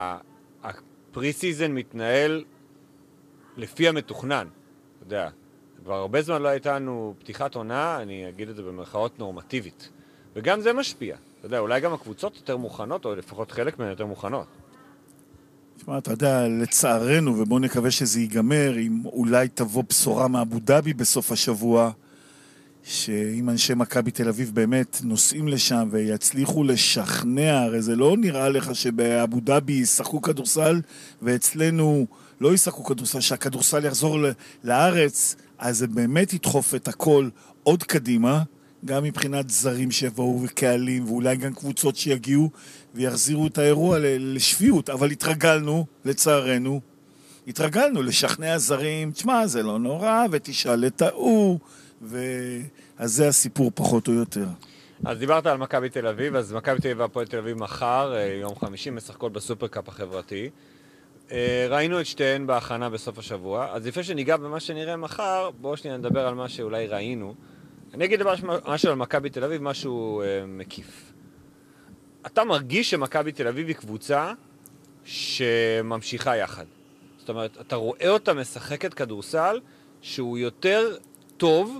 הפרי-סיזן מתנהל לפי המתוכנן, אתה יודע. כבר הרבה זמן לא הייתה לנו פתיחת עונה, אני אגיד את זה במרכאות נורמטיבית. וגם זה משפיע. אתה יודע, אולי גם הקבוצות יותר מוכנות, או לפחות חלק מהן יותר מוכנות. תשמע, אתה יודע, לצערנו, ובואו נקווה שזה ייגמר, אם אולי תבוא בשורה מאבו דאבי בסוף השבוע, שאם אנשי מכבי תל אביב באמת נוסעים לשם ויצליחו לשכנע, הרי זה לא נראה לך שבאבו דאבי ישחקו כדורסל, ואצלנו לא ישחקו כדורסל, שהכדורסל יחזור לארץ, אז זה באמת ידחוף את הכל עוד קדימה, גם מבחינת זרים שיבואו וקהלים, ואולי גם קבוצות שיגיעו ויחזירו את האירוע לשפיות, אבל התרגלנו, לצערנו, התרגלנו לשכנע זרים, תשמע, זה לא נורא, ותשאל את ההוא, אז זה הסיפור פחות או יותר. אז דיברת על מכבי תל אביב, אז מכבי תל אביב והפועל תל אביב מחר, יום חמישי, משחקות בסופרקאפ החברתי. ראינו את שתיהן בהכנה בסוף השבוע, אז לפני שניגע במה שנראה מחר, בואו שניה נדבר על מה שאולי ראינו. אני אגיד משהו על מכבי תל אביב, משהו מקיף. אתה מרגיש שמכבי תל אביב היא קבוצה שממשיכה יחד. זאת אומרת, אתה רואה אותה משחקת כדורסל שהוא יותר טוב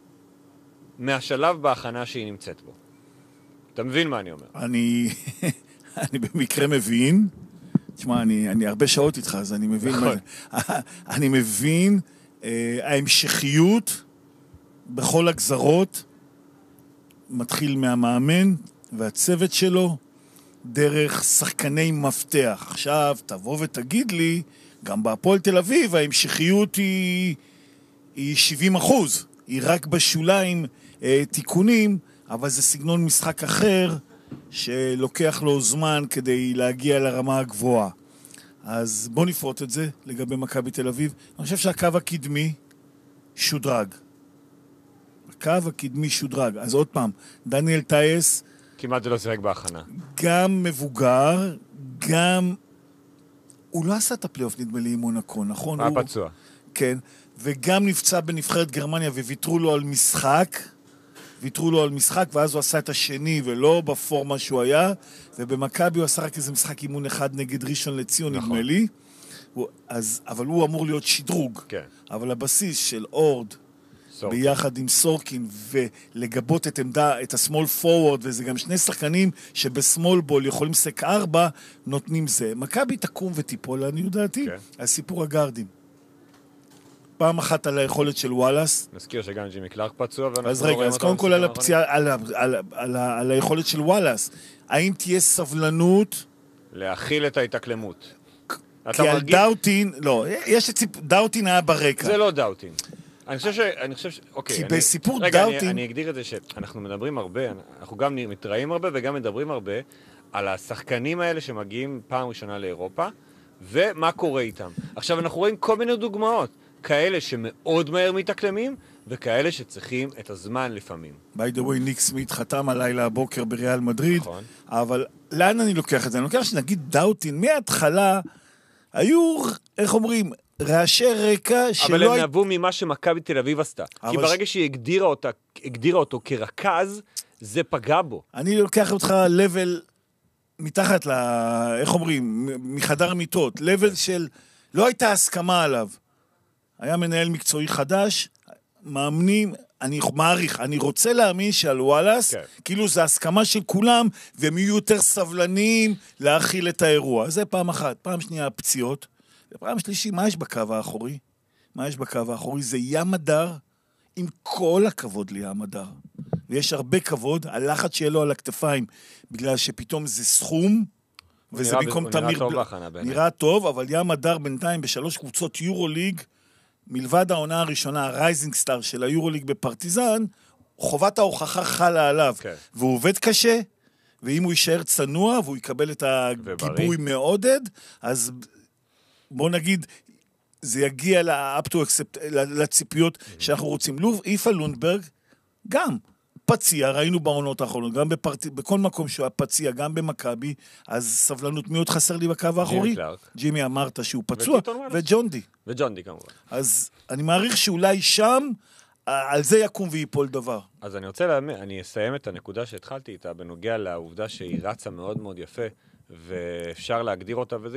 מהשלב בהכנה שהיא נמצאת בו. אתה מבין מה אני אומר? אני במקרה מבין. תשמע, אני הרבה שעות איתך, אז אני מבין מה זה. אני מבין ההמשכיות בכל הגזרות מתחיל מהמאמן והצוות שלו דרך שחקני מפתח. עכשיו תבוא ותגיד לי, גם בהפועל תל אביב ההמשכיות היא 70%. היא רק בשוליים תיקונים, אבל זה סגנון משחק אחר שלוקח לו זמן כדי להגיע לרמה הגבוהה. אז בוא נפרוט את זה לגבי מכבי תל אביב. אני חושב שהקו הקדמי שודרג. הקו הקדמי שודרג. אז עוד פעם, דניאל טייס כמעט זה לא שיחק בהכנה. גם מבוגר, גם הוא לא עשה את הפלייאוף נדמה לי עם מונקו, נכון? היה פצוע. כן, וגם נפצע בנבחרת גרמניה וויתרו לו על משחק. ויתרו לו על משחק, ואז הוא עשה את השני, ולא בפורמה שהוא היה, ובמכבי הוא עשה רק איזה משחק אימון אחד נגד ראשון לציון, נכון. נדמה לי. אבל הוא אמור להיות שדרוג. כן. אבל הבסיס של אורד, ביחד עם סורקין, ולגבות את עמדה, את הסמול פורוורד, וזה גם שני שחקנים שבסמול בול יכולים סק 4, נותנים זה. מכבי תקום וטיפול, אני יודעתי, על סיפור הגארדים. פעם אחת על היכולת של וואלאס. נזכיר שגם ג'ימי קלארק פצוע. אז רגע, אז קודם כל על הפציעה, על היכולת של וואלאס. האם תהיה סבלנות? להכיל את ההתאקלמות. כי על דאוטין, לא, יש דאוטין היה ברקע. זה לא דאוטין. אני חושב אוקיי. כי בסיפור דאוטין... רגע, אני אגדיר את זה שאנחנו מדברים הרבה, אנחנו גם מתראים הרבה וגם מדברים הרבה על השחקנים האלה שמגיעים פעם ראשונה לאירופה, ומה קורה איתם. עכשיו אנחנו רואים כל מיני דוגמאות. כאלה שמאוד מהר מתאקלמים, וכאלה שצריכים את הזמן לפעמים. by the way, ניק סמית חתם הלילה הבוקר בריאל מדריד, נכון. אבל לאן אני לוקח את זה? אני לוקח שנגיד דאוטין, מההתחלה היו, איך אומרים, רעשי רקע שלא... אבל הם נבוא ממה שמכבי תל אביב עשתה. כי ברגע שהיא הגדירה אותו כרכז, זה פגע בו. אני לוקח אותך לבל מתחת איך אומרים, מחדר מיטות, לבל של לא הייתה הסכמה עליו. היה מנהל מקצועי חדש, מאמנים, אני מעריך, אני רוצה להאמין שעל וואלאס, כאילו זה הסכמה של כולם, והם יהיו יותר סבלניים להכיל את האירוע. זה פעם אחת. פעם שנייה, הפציעות. ופעם שלישי, מה יש בקו האחורי? מה יש בקו האחורי? זה ים הדר, עם כל הכבוד לים הדר. ויש הרבה כבוד, הלחץ שיהיה לו על הכתפיים, בגלל שפתאום זה סכום, וזה במקום תמיר... נראה טוב, אבל ים הדר בינתיים בשלוש קבוצות יורוליג, מלבד העונה הראשונה, הרייזינג סטאר של היורוליג בפרטיזן, חובת ההוכחה חלה עליו. והוא עובד קשה, ואם הוא יישאר צנוע, והוא יקבל את הגיבוי מעודד, אז בוא נגיד, זה יגיע לציפיות שאנחנו רוצים. איפה לונדברג, גם פציע, ראינו בעונות האחרונות, גם בכל מקום שהוא פציע, גם במכבי, אז סבלנות מאוד חסר לי בקו האחורי. ג'ימי אמרת שהוא פצוע, וג'ונדי. וג'ונדי כמובן. אז אני מעריך שאולי שם, על זה יקום ויפול דבר. אז אני אסיים את הנקודה שהתחלתי איתה, בנוגע לעובדה שהיא רצה מאוד מאוד יפה, ואפשר להגדיר אותה, וזה